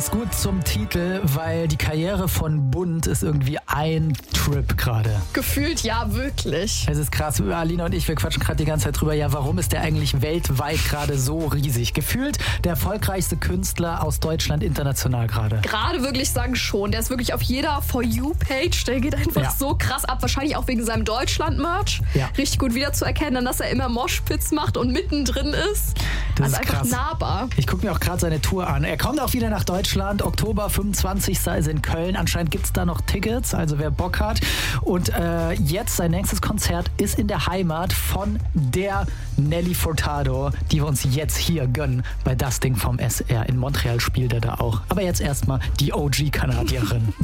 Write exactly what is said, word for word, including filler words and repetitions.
passt gut zum Titel, weil die Karriere von Bund ist irgendwie ein Trip gerade. Gefühlt ja, wirklich. Es ist krass. Alina und ich, wir quatschen gerade die ganze Zeit drüber. Ja, warum ist der eigentlich weltweit gerade so riesig? Gefühlt der erfolgreichste Künstler aus Deutschland international gerade. Gerade wirklich sagen schon. Der ist wirklich auf jeder For You-Page. Der geht einfach Ja. so krass ab. Wahrscheinlich auch wegen seinem Deutschland-Merch. Ja. Richtig gut wiederzuerkennen, dass er immer Moshpits macht und mittendrin ist. Das also ist einfach krass. nahbar. Ich gucke mir auch gerade seine Tour an. Er kommt auch wieder nach Deutschland. Oktober fünfundzwanzigsten ist in Köln. Anscheinend gibt es da noch Tickets, also wer Bock hat. Und äh, jetzt sein nächstes Konzert ist in der Heimat von der Nelly Furtado, die wir uns jetzt hier gönnen bei Das Ding vom S R. In Montreal spielt er da auch. Aber jetzt erstmal die O G-Kanadierin.